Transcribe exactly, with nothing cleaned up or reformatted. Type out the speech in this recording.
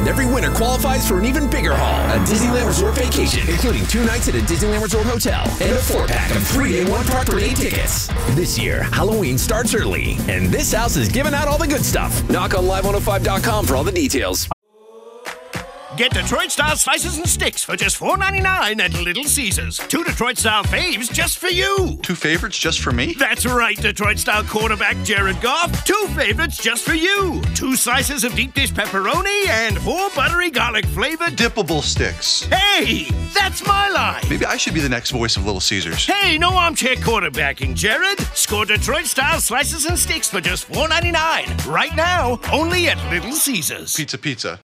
And every winner qualifies for an even bigger haul, a Disneyland Resort vacation, including two nights at a Disneyland Resort hotel and a four-pack of three-day one-park per-day tickets. This year, Halloween starts early, and this house is giving out all the good stuff. Knock on live one oh five dot com for all the details. Get Detroit-style slices and sticks for just four ninety-nine at Little Caesars. Two Detroit-style faves just for you. Two favorites just for me? That's right, Detroit-style quarterback Jared Goff. Two favorites just for you. Two slices of deep dish pepperoni and four buttery garlic flavored dippable sticks. Hey, that's my line. Maybe I should be the next voice of Little Caesars. Hey, no armchair quarterbacking, Jared. Score Detroit-style slices and sticks for just four ninety-nine. Right now, only at Little Caesars. Pizza, pizza.